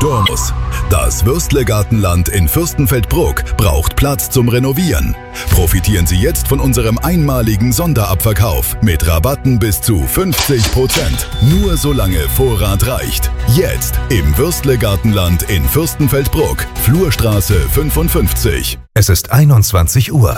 Turnus. Das Würstlegartenland in Fürstenfeldbruck braucht Platz zum Renovieren. Profitieren Sie jetzt von unserem einmaligen Sonderabverkauf mit Rabatten bis zu 50%. Nur solange Vorrat reicht. Jetzt im Würstlegartenland in Fürstenfeldbruck, Flurstraße 55. Es ist 21 Uhr.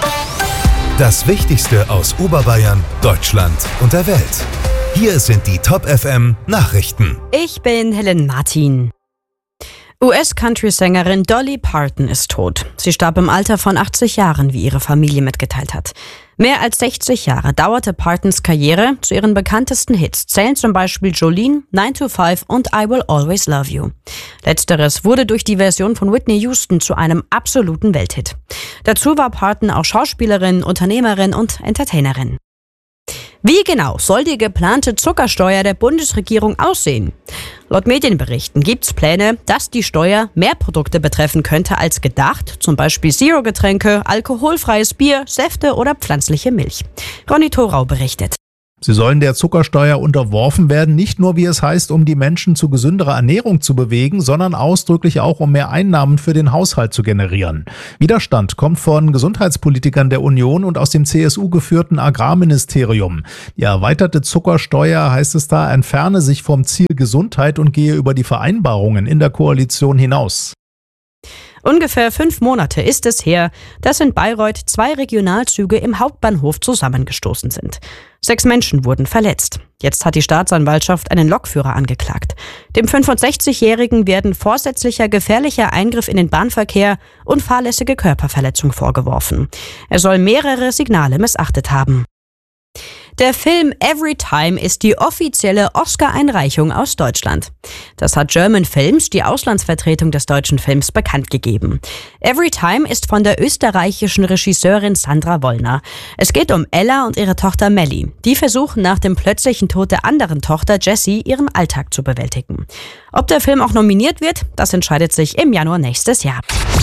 Das Wichtigste aus Oberbayern, Deutschland und der Welt. Hier sind die Top FM Nachrichten. Ich bin Helen Martin. US-Country-Sängerin Dolly Parton ist tot. Sie starb im Alter von 80 Jahren, wie ihre Familie mitgeteilt hat. Mehr als 60 Jahre dauerte Partons Karriere. Zu ihren bekanntesten Hits zählen zum Beispiel Jolene, 9 to 5 und I Will Always Love You. Letzteres wurde durch die Version von Whitney Houston zu einem absoluten Welthit. Dazu war Parton auch Schauspielerin, Unternehmerin und Entertainerin. Wie genau soll die geplante Zuckersteuer der Bundesregierung aussehen? Laut Medienberichten gibt es Pläne, dass die Steuer mehr Produkte betreffen könnte als gedacht, zum Beispiel Zero-Getränke, alkoholfreies Bier, Säfte oder pflanzliche Milch. Ronny Thorau berichtet. Sie sollen der Zuckersteuer unterworfen werden, nicht nur, wie es heißt, um die Menschen zu gesünderer Ernährung zu bewegen, sondern ausdrücklich auch, um mehr Einnahmen für den Haushalt zu generieren. Widerstand kommt von Gesundheitspolitikern der Union und aus dem CSU-geführten Agrarministerium. Die erweiterte Zuckersteuer, heißt es da, entferne sich vom Ziel Gesundheit und gehe über die Vereinbarungen in der Koalition hinaus. Ungefähr 5 Monate ist es her, dass in Bayreuth 2 Regionalzüge im Hauptbahnhof zusammengestoßen sind. 6 Menschen wurden verletzt. Jetzt hat die Staatsanwaltschaft einen Lokführer angeklagt. Dem 65-Jährigen werden vorsätzlicher gefährlicher Eingriff in den Bahnverkehr und fahrlässige Körperverletzung vorgeworfen. Er soll mehrere Signale missachtet haben. Der Film Every Time ist die offizielle Oscar-Einreichung aus Deutschland. Das hat German Films, die Auslandsvertretung des deutschen Films, bekannt gegeben. Every Time ist von der österreichischen Regisseurin Sandra Wollner. Es geht um Ella und ihre Tochter Melly. Die versuchen nach dem plötzlichen Tod der anderen Tochter Jessie ihren Alltag zu bewältigen. Ob der Film auch nominiert wird, das entscheidet sich im Januar nächstes Jahr.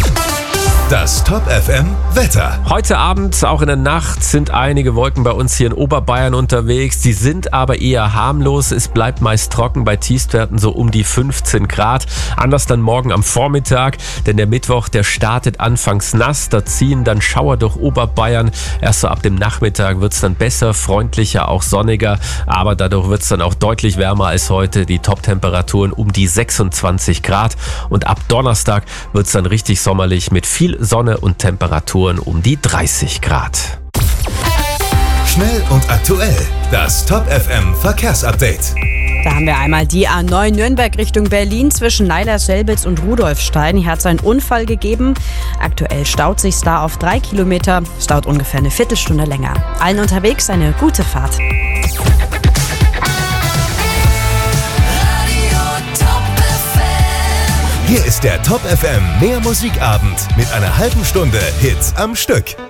Das Top FM Wetter. Heute Abend, auch in der Nacht, sind einige Wolken bei uns hier in Oberbayern unterwegs. Die sind aber eher harmlos. Es bleibt meist trocken bei Tiefstwerten so um die 15 Grad. Anders dann morgen am Vormittag, denn der Mittwoch, der startet anfangs nass. Da ziehen dann Schauer durch Oberbayern. Erst so ab dem Nachmittag wird es dann besser, freundlicher, auch sonniger. Aber dadurch wird es dann auch deutlich wärmer als heute. Die Top-Temperaturen um die 26 Grad. Und ab Donnerstag wird es dann richtig sommerlich mit viel Sonne und Temperaturen um die 30 Grad. Schnell und aktuell. Das Top FM Verkehrsupdate. Da haben wir einmal die A9 Nürnberg Richtung Berlin zwischen Neiderselbitz und Rudolfstein. Hier hat es einen Unfall gegeben. Aktuell staut sich's da auf 3 Kilometer. Es dauert ungefähr eine Viertelstunde länger. Allen unterwegs eine gute Fahrt. Hier ist der Top FM Mehr Musikabend mit einer halben Stunde Hits am Stück.